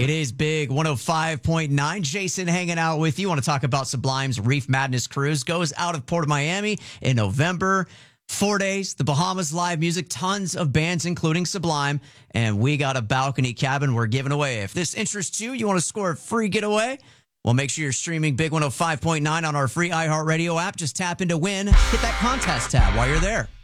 It is Big 105.9. Jason hanging out with you. Want to talk about Sublime's Reef Madness Cruise. Goes out of Port of Miami in November. 4 days, the Bahamas live music, tons of bands, including Sublime. And we got a balcony cabin we're giving away. If this interests you, you want to score a free getaway? Well, make sure you're streaming Big 105.9 on our free iHeartRadio app. Just tap into win. Hit that contest tab while you're there.